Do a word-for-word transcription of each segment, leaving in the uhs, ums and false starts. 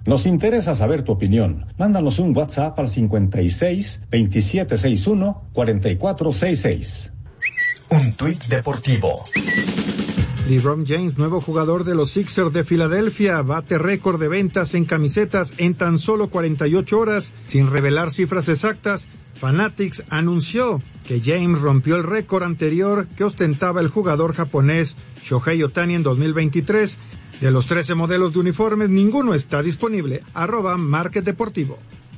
Nos interesa saber tu opinión. Mándanos un WhatsApp al cincuenta y seis, veintisiete sesenta y uno, cuarenta y cuatro sesenta y seis. Un tuit deportivo. LeBron James, nuevo jugador de los Sixers de Filadelfia, bate récord de ventas en camisetas en tan solo cuarenta y ocho horas. Sin revelar cifras exactas, Fanatics anunció que James rompió el récord anterior que ostentaba el jugador japonés Shohei Ohtani en dos mil veintitrés. De los trece modelos de uniformes, ninguno está disponible. Arroba Market Deportivo.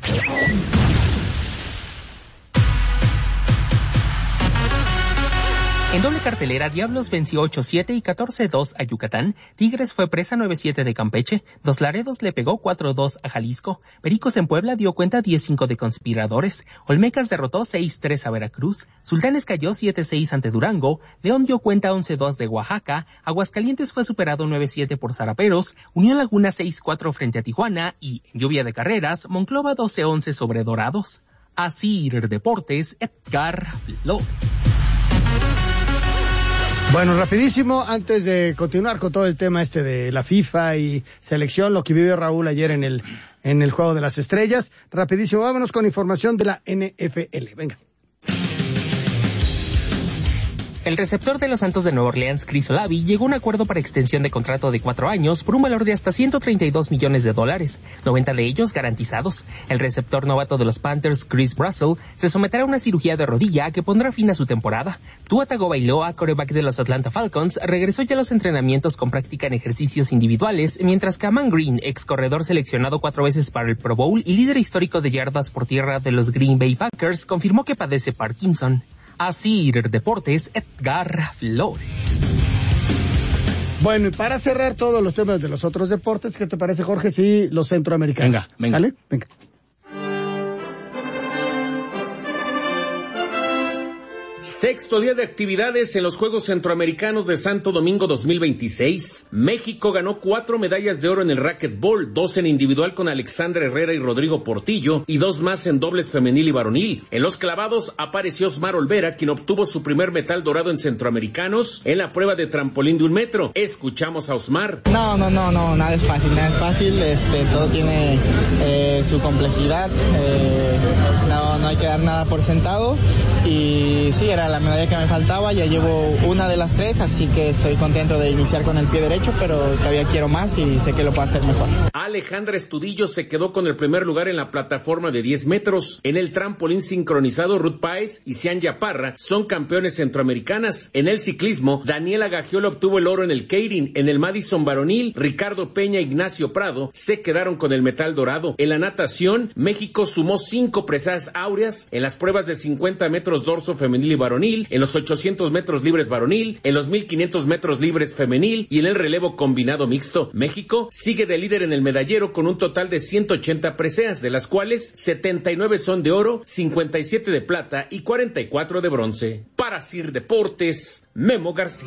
En doble cartelera, Diablos venció ocho siete y catorce dos a Yucatán, Tigres fue presa nueve siete de Campeche, Dos Laredos le pegó cuatro dos a Jalisco, Pericos en Puebla dio cuenta diez cinco de Conspiradores, Olmecas derrotó seis tres a Veracruz, Sultanes cayó siete seis ante Durango, León dio cuenta once dos de Oaxaca, Aguascalientes fue superado nueve siete por Zaraperos, Unión Laguna seis cuatro frente a Tijuana y, en lluvia de carreras, Monclova doce once sobre Dorados. Asir Deportes, Edgar Flores. Bueno, rapidísimo, antes de continuar con todo el tema este de la FIFA y selección, lo que vivió Raúl ayer en el en el Juego de las Estrellas, rapidísimo, vámonos con información de la N F L, venga. El receptor de los Santos de Nueva Orleans, Chris Olave, llegó a un acuerdo para extensión de contrato de cuatro años por un valor de hasta ciento treinta y dos millones de dólares, noventa de ellos garantizados. El receptor novato de los Panthers, Chris Russell, se someterá a una cirugía de rodilla que pondrá fin a su temporada. Tua Tagovailoa, quarterback de los Atlanta Falcons, regresó ya a los entrenamientos con práctica en ejercicios individuales, mientras que Amon Green, ex corredor seleccionado cuatro veces para el Pro Bowl y líder histórico de yardas por tierra de los Green Bay Packers, confirmó que padece Parkinson. Asir Deportes, Edgar Flores. Bueno, y para cerrar todos los temas de los otros deportes, ¿qué te parece, Jorge? Sí, los centroamericanos. Venga, venga. ¿Sale? Venga. Sexto día de actividades en los Juegos Centroamericanos de Santo Domingo dos mil veintiséis. México ganó cuatro medallas de oro en el racquetball, dos en individual con Alexandra Herrera y Rodrigo Portillo, y dos más en dobles femenil y varonil. En los clavados apareció Osmar Olvera, quien obtuvo su primer metal dorado en Centroamericanos en la prueba de trampolín de un metro. Escuchamos a Osmar. No, no, no, no, nada es fácil, nada es fácil, este, todo tiene eh, su complejidad, eh, no, no hay que dar nada por sentado, y sí, era la medalla que me faltaba, ya llevo una de las tres, así que estoy contento de iniciar con el pie derecho, pero todavía quiero más y sé que lo puedo hacer mejor. Alejandra Estudillo se quedó con el primer lugar en la plataforma de diez metros. En el trampolín sincronizado, Ruth Páez y Cianya Parra son campeones centroamericanas. En el ciclismo, Daniela Gagiola obtuvo el oro en el Keirin. En el Madison varonil, Ricardo Peña e Ignacio Prado se quedaron con el metal dorado. En la natación, México sumó cinco presadas áureas en las pruebas de cincuenta metros dorso femenil y varonil, en los ochocientos metros libres varonil, en los mil quinientos metros libres femenil y en el relevo combinado mixto. México sigue de líder en el medallero con un total de ciento ochenta preseas, de las cuales setenta y nueve son de oro, cincuenta y siete de plata y cuarenta y cuatro de bronce. Para Sir Deportes, Memo García.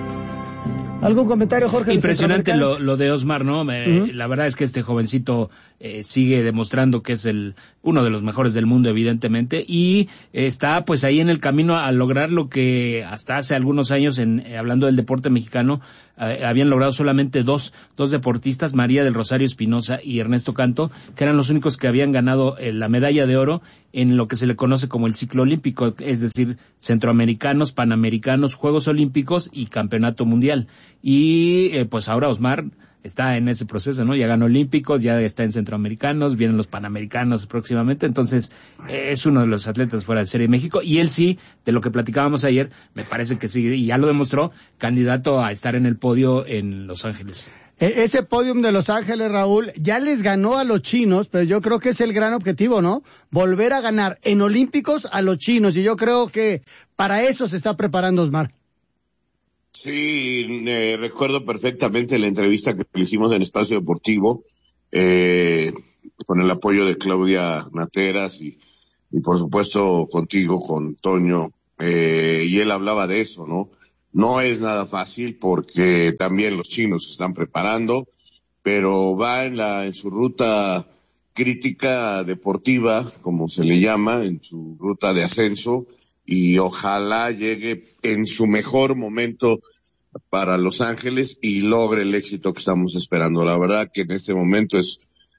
¿Algún comentario, Jorge? Impresionante lo, lo de Osmar, ¿no? Me, Uh-huh. La verdad es que este jovencito eh, sigue demostrando que es el uno de los mejores del mundo, evidentemente, y eh, está pues ahí en el camino a lograr lo que hasta hace algunos años, en eh, hablando del deporte mexicano, eh, habían logrado solamente dos dos deportistas, María del Rosario Espinosa y Ernesto Canto, que eran los únicos que habían ganado eh, la medalla de oro en lo que se le conoce como el ciclo olímpico, es decir, centroamericanos, panamericanos, Juegos Olímpicos y Campeonato Mundial. Y eh, pues ahora Osmar está en ese proceso, ¿no? Ya ganó olímpicos, ya está en centroamericanos, vienen los panamericanos próximamente, entonces eh, es uno de los atletas fuera de serie de México, y él sí, de lo que platicábamos ayer, me parece que sí, y ya lo demostró, candidato a estar en el podio en Los Ángeles. Ese podium de Los Ángeles, Raúl, ya les ganó a los chinos, pero yo creo que es el gran objetivo, ¿no? Volver a ganar en olímpicos a los chinos, y yo creo que para eso se está preparando Osmar. Sí, eh, recuerdo perfectamente la entrevista que le hicimos en Espacio Deportivo, eh, con el apoyo de Claudia Nateras y, y por supuesto contigo, con Toño, eh, y él hablaba de eso, ¿no? No es nada fácil porque también los chinos se están preparando, pero va en la, en su ruta crítica deportiva, como se le llama, en su ruta de ascenso, y ojalá llegue en su mejor momento para Los Ángeles y logre el éxito que estamos esperando. La verdad que en este momento es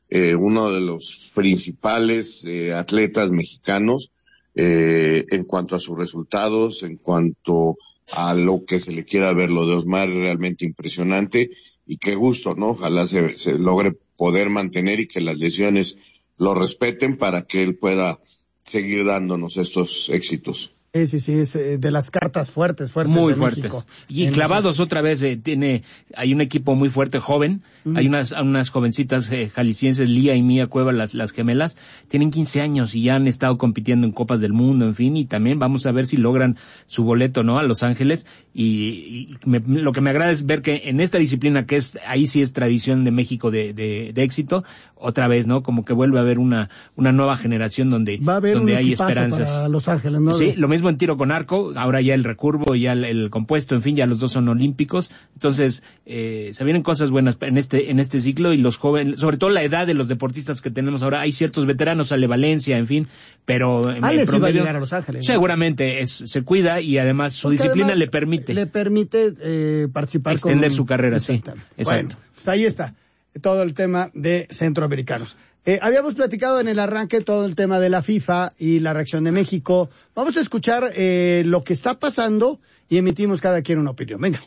eh, uno de los principales eh, atletas mexicanos eh, en cuanto a sus resultados, en cuanto a lo que se le quiera ver. Lo de Osmar es realmente impresionante y qué gusto, ¿no? Ojalá se, se logre poder mantener y que las lesiones lo respeten para que él pueda seguir dándonos estos éxitos. Sí, sí, sí, es de las cartas fuertes, fuertes muy de fuertes. México. Y clavados otra vez, eh, tiene, hay un equipo muy fuerte, joven, mm. hay unas, unas jovencitas eh, jaliscienses, Lía y Mía Cueva, las, las gemelas, tienen quince años y ya han estado compitiendo en Copas del Mundo, en fin, y también vamos a ver si logran su boleto, ¿no?, a Los Ángeles, y, y me, lo que me agrada es ver que en esta disciplina, que es, ahí sí es tradición de México de, de, de éxito, otra vez, ¿no?, como que vuelve a haber una, una nueva generación donde, Va a haber donde un hay esperanzas. Para Los Ángeles, ¿no? Sí, lo mismo en tiro con arco, ahora ya el recurvo y ya el, el compuesto, en fin, ya los dos son olímpicos, entonces eh, se vienen cosas buenas en este en este ciclo, y los jóvenes, sobre todo la edad de los deportistas que tenemos ahora, hay ciertos veteranos, Ale Valencia, en fin, pero en Ale el promedio, sí va a llegar a Los Ángeles, ¿no? Seguramente es, se cuida y además su Porque disciplina además le permite le permite eh, participar, extender con... su carrera, sí, exacto. exacto. Bueno, pues ahí está todo el tema de centroamericanos. Eh, habíamos platicado en el arranque todo el tema de la FIFA y la reacción de México. Vamos a escuchar eh, lo que está pasando y emitimos cada quien una opinión. Venga.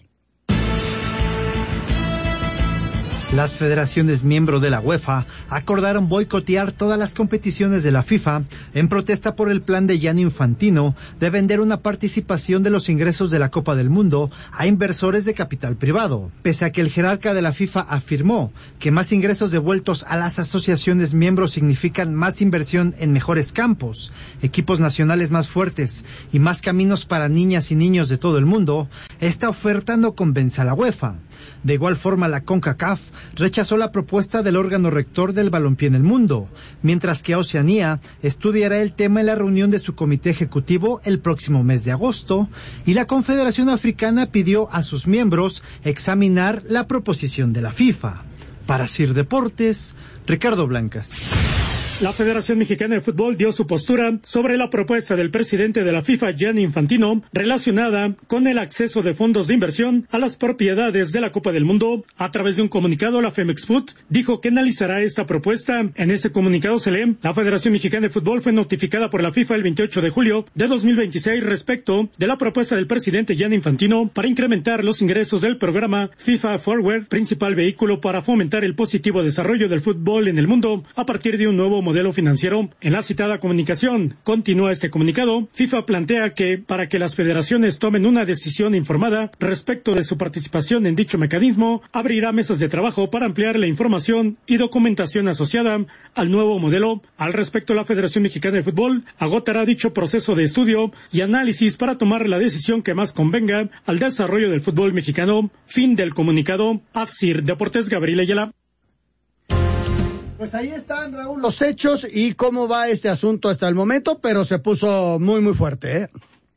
Las federaciones miembros de la UEFA acordaron boicotear todas las competiciones de la FIFA en protesta por el plan de Gianni Infantino de vender una participación de los ingresos de la Copa del Mundo a inversores de capital privado. Pese a que el jerarca de la FIFA afirmó que más ingresos devueltos a las asociaciones miembros significan más inversión en mejores campos, equipos nacionales más fuertes y más caminos para niñas y niños de todo el mundo, esta oferta no convence a la UEFA. De igual forma, la CONCACAF rechazó la propuesta del órgano rector del balompié en el mundo, mientras que Oceanía estudiará el tema en la reunión de su comité ejecutivo el próximo mes de agosto, y la Confederación Africana pidió a sus miembros examinar la proposición de la FIFA. Para Sir Deportes, Ricardo Blancas. La Federación Mexicana de Fútbol dio su postura sobre la propuesta del presidente de la FIFA, Gianni Infantino, relacionada con el acceso de fondos de inversión a las propiedades de la Copa del Mundo. A través de un comunicado, la Femexfoot dijo que analizará esta propuesta. En este comunicado se lee: la Federación Mexicana de Fútbol fue notificada por la FIFA el veintiocho de julio de dos mil veintiséis respecto de la propuesta del presidente Gianni Infantino para incrementar los ingresos del programa FIFA Forward, principal vehículo para fomentar el positivo desarrollo del fútbol en el mundo a partir de un nuevo modelo modelo financiero. En la citada comunicación, continúa este comunicado, FIFA plantea que para que las federaciones tomen una decisión informada respecto de su participación en dicho mecanismo, abrirá mesas de trabajo para ampliar la información y documentación asociada al nuevo modelo. Al respecto, la Federación Mexicana de Fútbol agotará dicho proceso de estudio y análisis para tomar la decisión que más convenga al desarrollo del fútbol mexicano. Fin del comunicado. Asir Deportes, Gabriel Ayala. Pues ahí están, Raúl, los hechos y cómo va este asunto hasta el momento, pero se puso muy, muy fuerte, ¿eh?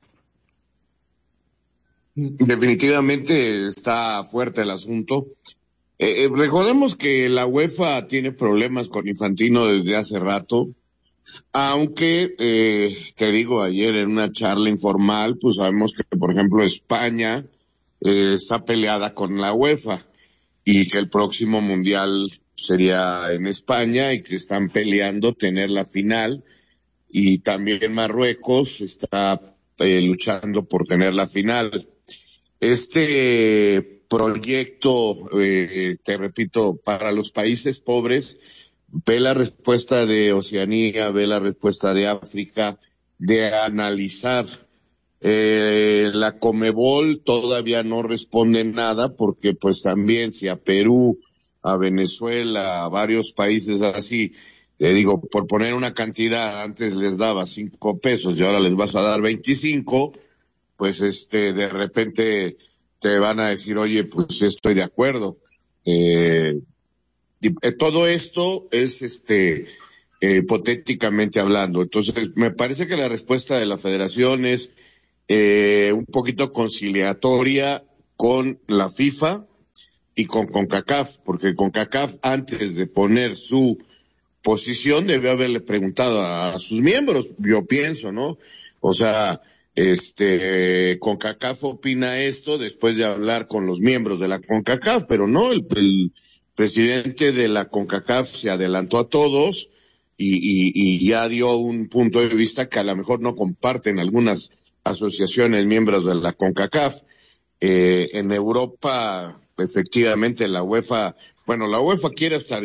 Definitivamente está fuerte el asunto. Eh, eh, recordemos que la UEFA tiene problemas con Infantino desde hace rato, aunque, eh, te digo, ayer en una charla informal, pues sabemos que, por ejemplo, España eh, está peleada con la UEFA y que el próximo Mundial sería en España y que están peleando tener la final, y también Marruecos está eh, luchando por tener la final. Este proyecto, eh, te repito, para los países pobres, ve la respuesta de Oceanía, ve la respuesta de África, de analizar. Eh, la Conmebol todavía no responde nada porque pues también si a Perú, a Venezuela, a varios países así, le digo, por poner una cantidad, antes les daba cinco pesos y ahora les vas a dar veinticinco, pues este, de repente te van a decir, oye, pues estoy de acuerdo. Eh, y, eh, todo esto es, este, eh, hipotéticamente hablando. Entonces, me parece que la respuesta de la federación es, eh, un poquito conciliatoria con la FIFA y con CONCACAF, porque CONCACAF, antes de poner su posición, debió haberle preguntado a, a sus miembros, yo pienso, ¿no? O sea, este, CONCACAF opina esto después de hablar con los miembros de la CONCACAF, pero no, el, el, presidente de la CONCACAF se adelantó a todos y, y, y ya dio un punto de vista que a lo mejor no comparten algunas asociaciones miembros de la CONCACAF. Eh, en Europa, efectivamente, la UEFA, bueno, la UEFA quiere estar